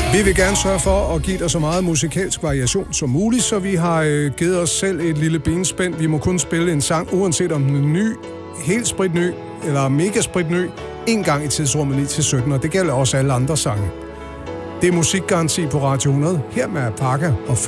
Vi vil gerne sørge for at give dig så meget musikalsk variation som muligt, så vi har givet os selv et lille benspænd. Vi må kun spille en sang, uanset om den er ny, helt spritny eller mega spritny, en gang i tidsrummet 9-17, og det gælder også alle andre sange. Det er musikgaranti på Radio 100, her med Parker og